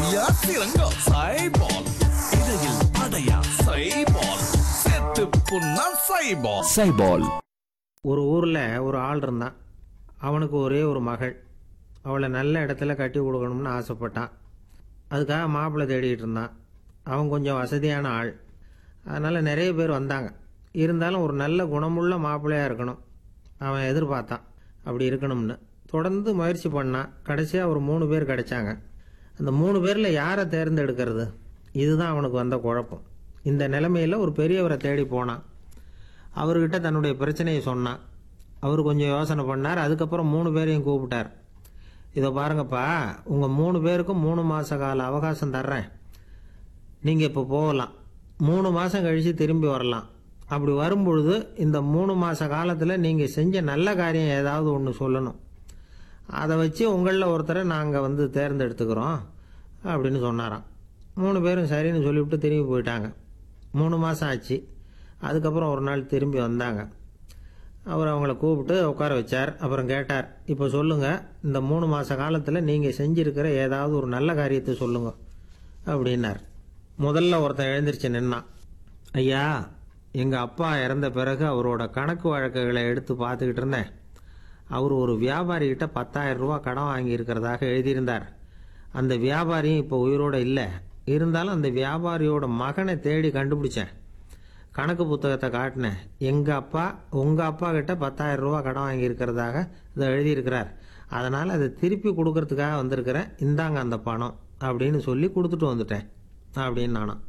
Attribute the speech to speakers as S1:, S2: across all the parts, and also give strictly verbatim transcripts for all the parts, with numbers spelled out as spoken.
S1: சொரியா சிறங்கம் சைபால், இடையில் அடையா சைபால், செத்து புண்ணா சைபால் சைபால்.
S2: ஒரு ஊரில் ஒரு ஆள் இருந்தான். அவனுக்கு ஒரே ஒரு மகள். அவளை நல்ல இடத்துல கட்டி கொடுக்கணும்னு ஆசைப்பட்டான். அதுக்காக மாப்பிள்ளை தேடிக்கிட்டு இருந்தான். அவன் கொஞ்சம் வசதியான ஆள், அதனால் நிறைய பேர் வந்தாங்க. இருந்தாலும் ஒரு நல்ல குணமுள்ள மாப்பிள்ளையாக இருக்கணும் அவன் எதிர்பார்த்தான். அப்படி இருக்கணும்னு தொடர்ந்து முயற்சி பண்ணான். கடைசியாக ஒரு மூணு பேர் கிடைச்சாங்க. அந்த மூணு பேரில் யாரை தேர்ந்தெடுக்கிறது, இதுதான் அவனுக்கு வந்த குழப்பம். இந்த நிலைமையில் ஒரு பெரியவரை தேடி போனான். அவர்கிட்ட தன்னுடைய பிரச்சனையை சொன்னான். அவர் கொஞ்சம் யோசனை பண்ணார். அதுக்கப்புறம் மூணு பேரையும் கூப்பிட்டார். இதை பாருங்கப்பா, உங்கள் மூணு பேருக்கும் மூணு மாத கால அவகாசம் தர்றேன். நீங்கள் இப்போ போகலாம். மூணு மாதம் கழித்து திரும்பி வரலாம். அப்படி வரும்பொழுது இந்த மூணு மாத காலத்தில் நீங்கள் செஞ்ச நல்ல காரியம் ஏதாவது ஒன்று சொல்லணும். அதை வச்சு உங்களில் ஒருத்தரை நாங்கள் வந்து தேர்ந்தெடுத்துக்கிறோம் அப்படின்னு சொன்னாராம். மூணு பேரும் சரின்னு சொல்லிவிட்டு திரும்பி போயிட்டாங்க. மூணு மாதம் ஆச்சு. அதுக்கப்புறம் ஒரு நாள் திரும்பி வந்தாங்க. அவர் அவங்கள கூப்பிட்டு உட்கார வச்சார். அப்புறம் கேட்டார், இப்போ சொல்லுங்கள், இந்த மூணு மாத காலத்தில் நீங்கள் செஞ்சுருக்கிற ஏதாவது ஒரு நல்ல காரியத்தை சொல்லுங்க அப்படின்னார். முதல்ல ஒருத்தன் எழுந்திரிச்சு நின்னான். ஐயா, எங்கள் அப்பா இறந்த பிறகு அவரோட கணக்கு வழக்குகளை எடுத்து பார்த்துக்கிட்டு இருந்தேன். அவர் ஒரு வியாபாரிகிட்ட பத்தாயிரம் ரூபா கடன் வாங்கியிருக்கிறதாக எழுதியிருந்தார். அந்த வியாபாரியும் இப்போ உயிரோடு இல்லை. இருந்தாலும் அந்த வியாபாரியோட மகனை தேடி கண்டுபிடிச்சேன். கணக்கு புத்தகத்தை காட்டினேன். எங்கள் அப்பா உங்கள் அப்பா கிட்ட பத்தாயிரம் ரூபா கடன் வாங்கியிருக்கிறதாக இதை எழுதியிருக்கிறார். அதனால் அதை திருப்பி கொடுக்கறதுக்காக வந்திருக்கிறேன். இந்தாங்க அந்த பணம் அப்படின்னு சொல்லி கொடுத்துட்டு வந்துட்டேன் அப்படின்னு நானும்.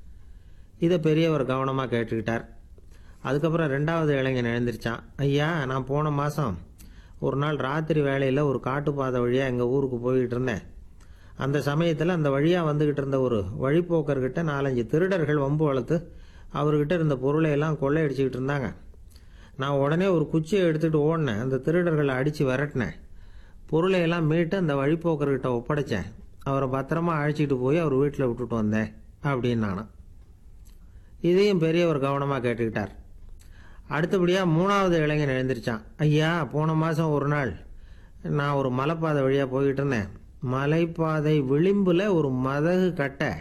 S2: இதை பெரியவர் கவனமாக கேட்டுக்கிட்டார். அதுக்கப்புறம் ரெண்டாவது இளைஞன் எழுந்திரிச்சான். ஐயா, நான் போன மாதம் ஒரு நாள் ராத்திரி வேளையில் ஒரு காட்டுப்பாதை வழியாக எங்கள் ஊருக்கு போய்கிட்டு இருந்தேன். அந்த சமயத்தில் அந்த வழியாக வந்துக்கிட்டு இருந்த ஒரு வழிப்போக்கர்கிட்ட நாலஞ்சு திருடர்கள் வம்பு வளர்த்து அவர்கிட்ட இருந்த பொருளை எல்லாம் கொள்ளையடிச்சிக்கிட்டு இருந்தாங்க. நான் உடனே ஒரு குச்சியை எடுத்துகிட்டு ஓடினேன். அந்த திருடர்களை அடித்து விரட்டினேன். பொருளை எல்லாம் மீட்டு அந்த வழிப்போக்கர்கிட்ட ஒப்படைச்சேன். அவரை பத்திரமா அழைச்சிக்கிட்டு போய் அவர் வீட்டில் விட்டுட்டு வந்தேன் அப்படின்னு நானும். இதையும் பெரியவர் கவனமாக கேட்டுக்கிட்டார். அடுத்தபடியாக மூணாவது இளைஞன் எழுந்திரிச்சான். ஐயா, போன மாதம் ஒரு நாள் நான் ஒரு மலைப்பாதை வழியாக போய்கிட்டு இருந்தேன். மலைப்பாதை விளிம்பில் ஒரு மதகு கட்டை,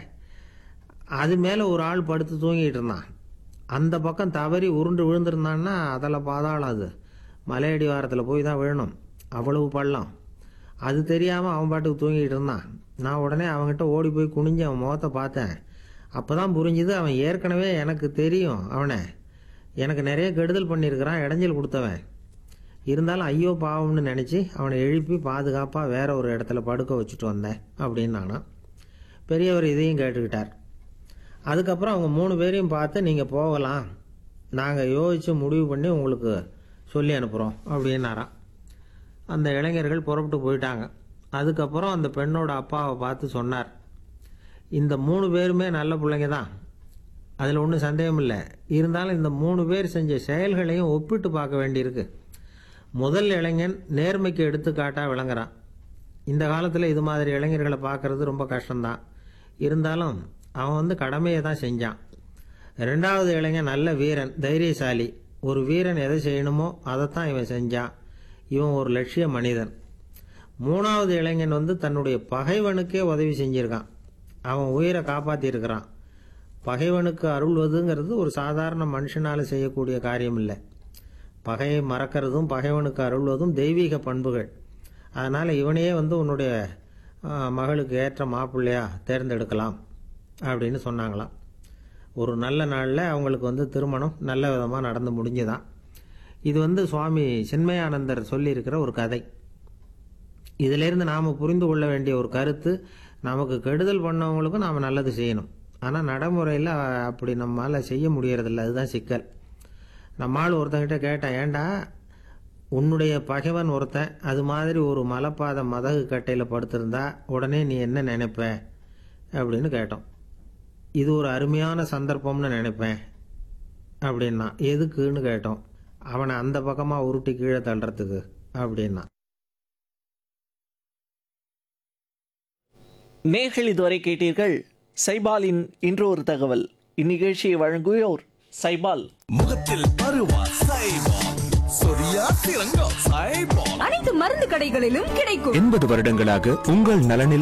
S2: அது மேலே ஒரு ஆள் படுத்து தூங்கிட்டு இருந்தான். அந்த பக்கம் தவறி உருண்டு விழுந்திருந்தான்னா அதில் பாதாளம். அது மலையடி வாரத்தில் போய் தான் விழணும். அவ்வளவு பள்ளம். அது தெரியாமல் அவன் பாட்டுக்கு தூங்கிட்டு இருந்தான். நான் உடனே அவன்கிட்ட ஓடி போய் குனிஞ்சு அவன் முகத்தை பார்த்தேன். அப்போ தான் புரிஞ்சுது, அவன் ஏற்கனவே எனக்கு தெரியும். அவனை எனக்கு நிறைய கெடுதல் பண்ணியிருக்கிறான், இடைஞ்சல் கொடுத்தவன். இருந்தாலும் ஐயோ பாவம்னு நினச்சி அவனை எழுப்பி பாதுகாப்பாக வேற ஒரு இடத்துல படுக்க வச்சுட்டு வந்தேன் அப்படின்னு நானும். பெரியவர் இதையும் கேட்டுக்கிட்டார். அதுக்கப்புறம் அவங்க மூணு பேரையும் பார்த்து, நீங்கள் போகலாம், நாங்கள் யோசித்து முடிவு பண்ணி உங்களுக்கு சொல்லி அனுப்புகிறோம் அப்படின்னாராம். அந்த இளைஞர்கள் புறப்பட்டு போயிட்டாங்க. அதுக்கப்புறம் அந்த பெண்ணோட அப்பாவை பார்த்து சொன்னார், இந்த மூணு பேருமே நல்ல பிள்ளைங்க தான், அதில் ஒன்றும் சந்தேகம் இல்லை. இருந்தாலும் இந்த மூணு பேர் செஞ்ச செயல்களையும் ஒப்பிட்டு பார்க்க வேண்டியிருக்கு. முதல் இளைஞன் நேர்மைக்கு எடுத்துக்காட்டாக விளங்குறான். இந்த காலத்தில் இது மாதிரி இளைஞர்களை பார்க்கறது ரொம்ப கஷ்டம்தான். இருந்தாலும் அவன் வந்து கடமையை தான் செஞ்சான். ரெண்டாவது இளைஞன் நல்ல வீரன், தைரியசாலி. ஒரு வீரன் எதை செய்யணுமோ அதைத்தான் இவன் செஞ்சான். இவன் ஒரு லட்சிய மனிதன். மூணாவது இளைஞன் வந்து தன்னுடைய பகைவனுக்கே உதவி செஞ்சிருக்கான். அவன் உயிரை காப்பாற்றியிருக்கிறான். பகைவனுக்கு அருள்வதுங்கிறது ஒரு சாதாரண மனுஷனால் செய்யக்கூடிய காரியம் இல்லை. பகையை மறக்கிறதும் பகைவனுக்கு அருள்வதும் தெய்வீக பண்புகள். அதனால் இவனையே வந்து உன்னுடைய மகளுக்கு ஏற்ற மாப்பிள்ளையா தேர்ந்தெடுக்கலாம் அப்படின்னு சொன்னாங்களாம். ஒரு நல்ல நாளில் அவங்களுக்கு வந்து திருமணம் நல்ல விதமாக நடந்து முடிஞ்சுதான். இது வந்து சுவாமி சின்மயானந்தர் சொல்லியிருக்கிற ஒரு கதை. இதிலேருந்து நாம் புரிந்து கொள்ள வேண்டிய ஒரு கருத்து, நமக்கு கெடுதல் பண்ணவங்களுக்கும் நாம் நல்லது செய்யணும். ஆனால் நடைமுறையில் அப்படி நம்மளால் செய்ய முடியறதில்ல. அதுதான் சிக்கல். நம்மால் ஒருத்தங்கிட்ட கேட்டேன், ஏண்டா உன்னுடைய பகைவன் ஒருத்தன் அது மாதிரி ஒரு மலைப்பாதை மதகு கட்டையில் படுத்திருந்தா உடனே நீ என்ன நினைப்ப அப்படின்னு கேட்டோம். இது ஒரு அருமையான சந்தர்ப்பம்னு நினைப்பேன் அப்படின்னா. எதுக்குன்னு கேட்டோம். அவனை அந்த பக்கமாக உருட்டி கீழே தள்ளுறதுக்கு அப்படின்னா.
S3: நேர்கள் இதுவரை கேட்டீர்கள் சைபாலின் இன்று ஒரு தகவல். இந்நிகழ்ச்சியை வழங்குவோர் சைபால்.
S1: முகத்தில் பருவா சைபால், சொரியா சிறங்கம் சைபால்.
S4: அனைத்து மருந்து கடைகளிலும் கிடைக்கும்.
S5: எண்பது வருடங்களாக உங்கள் நலனில்